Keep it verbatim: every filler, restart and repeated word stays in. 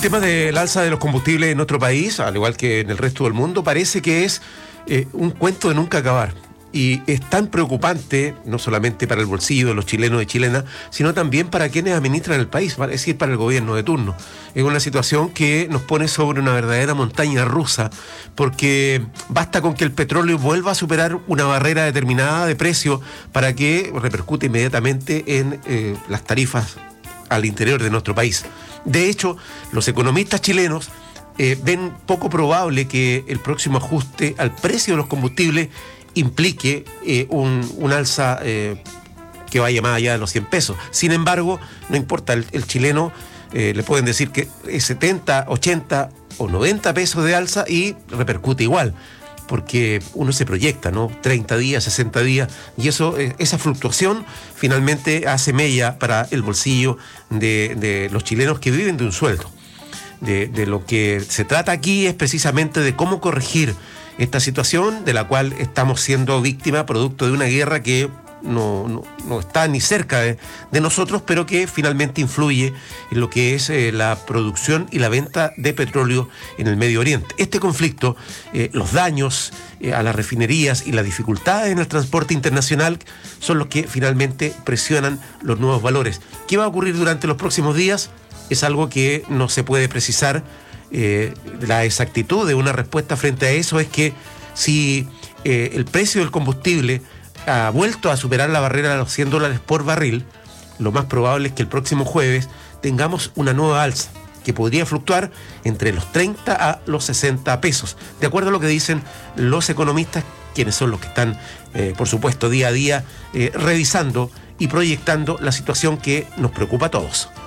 tema del alza de los combustibles en nuestro país, al igual que en el resto del mundo, parece que es eh, un cuento de nunca acabar. Y es tan preocupante, no solamente para el bolsillo de los chilenos y chilenas, sino también para quienes administran el país, es decir, para el gobierno de turno. Es una situación que nos pone sobre una verdadera montaña rusa, porque basta con que el petróleo vuelva a superar una barrera determinada de precio para que repercute inmediatamente en eh, las tarifas al interior de nuestro país. De hecho, los economistas chilenos eh, ven poco probable que el próximo ajuste al precio de los combustibles implique eh, un, un alza eh, que vaya más allá de los cien pesos. Sin embargo, no importa, el, el chileno eh, le pueden decir que es setenta, ochenta o noventa pesos de alza y repercute igual, porque uno se proyecta, ¿no? treinta días, sesenta días, y eso, esa fluctuación finalmente hace mella para el bolsillo de, de los chilenos que viven de un sueldo. De, de lo que se trata aquí es precisamente de cómo corregir esta situación de la cual estamos siendo víctimas producto de una guerra que no, no, no está ni cerca de, de nosotros, pero que finalmente influye en lo que es eh, la producción y la venta de petróleo en el Medio Oriente. Este conflicto, eh, los daños eh, a las refinerías y las dificultades en el transporte internacional son los que finalmente presionan los nuevos valores. ¿Qué va a ocurrir durante los próximos días? Es algo que no se puede precisar. Eh, la exactitud de una respuesta frente a eso es que si eh, el precio del combustible ha vuelto a superar la barrera de los cien dólares por barril, lo más probable es que el próximo jueves tengamos una nueva alza que podría fluctuar entre los treinta a los sesenta pesos, de acuerdo a lo que dicen los economistas, quienes son los que están, eh, por supuesto, día a día eh, revisando y proyectando la situación que nos preocupa a todos.